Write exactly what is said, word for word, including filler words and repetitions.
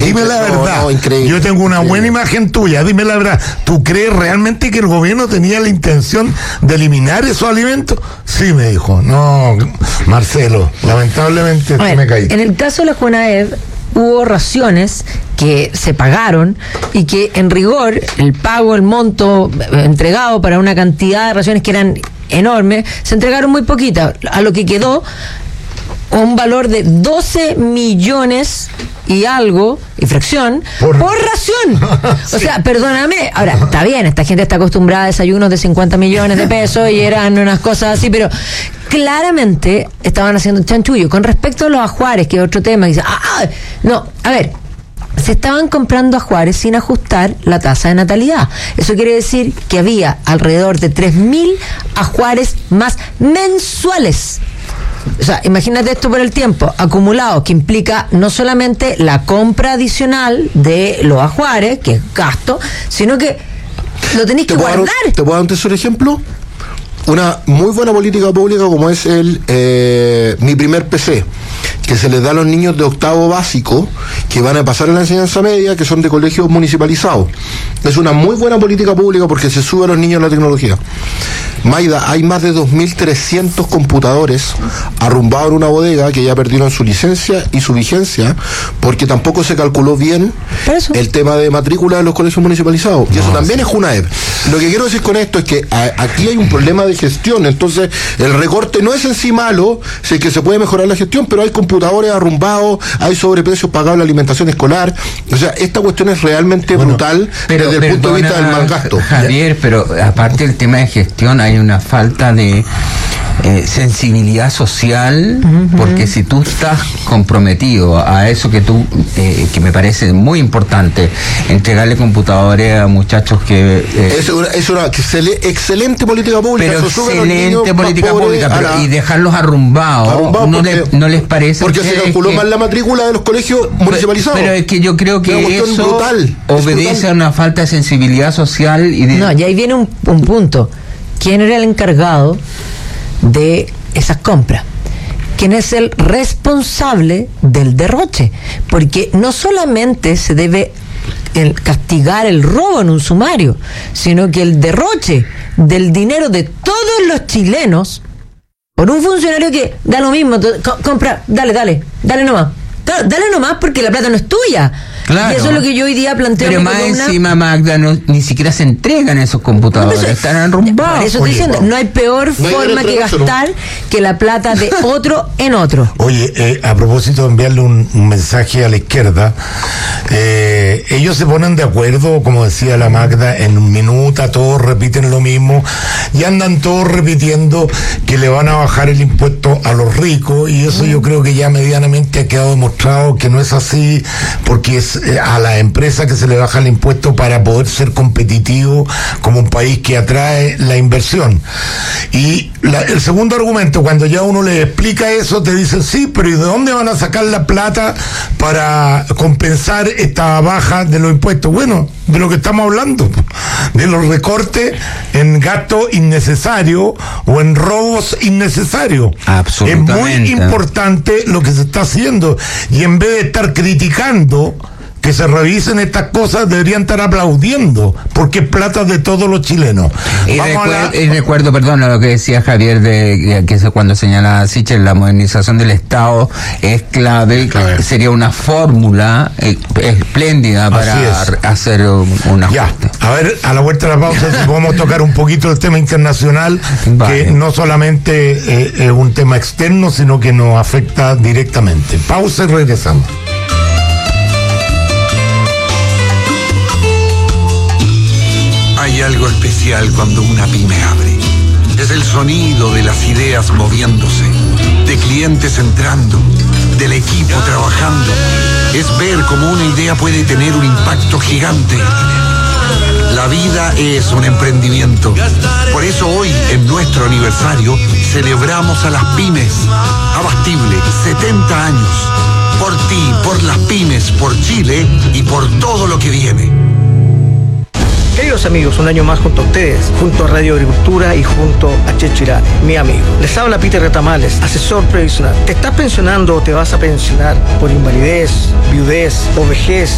dime la verdad. No, no, Yo tengo una increíble. buena imagen tuya, dime la verdad. ¿Tú crees realmente que el gobierno tenía la intención de eliminar esos alimentos? Sí, me dijo. No, Marcelo, lamentablemente A ver, me caí. en el caso de la Junaed hubo raciones que se pagaron y que en rigor el pago, el monto entregado para una cantidad de raciones que eran enormes, se entregaron muy poquitas, a lo que quedó un valor de doce millones y algo, y fracción, por, por ración. Sí. O sea, perdóname, ahora, está bien, esta gente está acostumbrada a desayunos de cincuenta millones de pesos y eran unas cosas así, pero claramente estaban haciendo chanchullo. Con respecto a los ajuares, que es otro tema, que dice, ah, ah, no, a ver, se estaban comprando ajuares sin ajustar la tasa de natalidad. Eso quiere decir que había alrededor de tres mil ajuares más mensuales. O sea, imagínate esto por el tiempo acumulado, que implica no solamente la compra adicional de los ajuares, que es gasto, sino que lo tenéis que guardar. Dar, ¿Te puedo dar un tercer ejemplo? Una muy buena política pública como es el eh, Mi Primer P C, que se les da a los niños de octavo básico que van a pasar a la enseñanza media, que son de colegios municipalizados. Es una muy buena política pública porque se sube a los niños la tecnología. Maida, hay más de dos mil trescientos computadores arrumbados en una bodega que ya perdieron su licencia y su vigencia porque tampoco se calculó bien el tema de matrícula de los colegios municipalizados. Y eso no, también sí. es Junaed. Lo que quiero decir con esto es que a, aquí hay un problema de gestión. Entonces, el recorte no es en sí malo, sé que se puede mejorar la gestión, pero hay computadores arrumbados, hay sobreprecios pagados en la alimentación escolar. O sea, esta cuestión es realmente bueno, brutal pero, desde el punto de vista del mal gasto. Javier, pero aparte del tema de gestión, hay una falta de eh, sensibilidad social, uh-huh. porque si tú estás comprometido a eso que tú, eh, que me parece muy importante, entregarle computadores a muchachos que... Eh, es una, es una excelente política pública. Pero excelente política pública, pero, la, y dejarlos arrumbados, arrumbados no, porque, le, no les parece... Porque se calculó que, mal la matrícula de los colegios municipalizados. Pero es que yo creo que eso brutal, obedece brutal. a una falta de sensibilidad social y de... No, y ahí viene un, un punto. ¿Quién era el encargado de esas compras? ¿Quién es el responsable del derroche? Porque no solamente se debe el castigar el robo en un sumario, sino que el derroche del dinero de todos los chilenos por un funcionario que da lo mismo, co- compra, dale, dale, dale nomás. Claro, dale nomás porque la plata no es tuya. Claro. Y eso es lo que yo hoy día planteo. Pero más columna. Encima, Magda, no, ni siquiera se entregan esos computadores, no, eso, están arrumbados. Por eso estoy Oye, diciendo, wow. no hay peor no forma hay que gastar no. que la plata de otro en otro. Oye, eh, a propósito de enviarle un, un mensaje a la izquierda, eh, ellos se ponen de acuerdo, como decía la Magda, en un minuto, todos repiten lo mismo, y andan todos repitiendo que le van a bajar el impuesto a los ricos, y eso mm. yo creo que ya medianamente ha quedado demostrado que no es así, porque es a la empresa que se le baja el impuesto para poder ser competitivo como un país que atrae la inversión. Y la, el segundo argumento, cuando ya uno le explica eso, te dicen, sí, pero ¿y de dónde van a sacar la plata para compensar esta baja de los impuestos? Bueno, de lo que estamos hablando, de los recortes en gasto innecesario o en robos innecesarios. Absolutamente. Es muy importante lo que se está haciendo, y en vez de estar criticando que se revisen estas cosas, deberían estar aplaudiendo, porque es plata de todos los chilenos. Y, recuer- la... y recuerdo, perdón, lo que decía Javier, de que cuando señalaba Sichel, la modernización del Estado es clave, claro. sería una fórmula eh, espléndida para hacer un, un ajuste. Ya, a ver, a la vuelta de la pausa, si podemos tocar un poquito el tema internacional, vale. que no solamente eh, es un tema externo, sino que nos afecta directamente. Pausa y regresamos. Hay algo especial cuando una pyme abre. Es el sonido de las ideas moviéndose, de clientes entrando, del equipo trabajando. Es ver cómo una idea puede tener un impacto gigante. La vida es un emprendimiento. Por eso hoy, en nuestro aniversario, celebramos a las pymes. Abastible, setenta años. Por ti, por las pymes, por Chile y por todo lo que viene. Queridos amigos, un año más junto a ustedes, junto a Radio Agricultura y junto a Checho Irane, mi amigo. Les habla Peter Retamales, asesor previsional. ¿Te estás pensionando o te vas a pensionar por invalidez, viudez o vejez?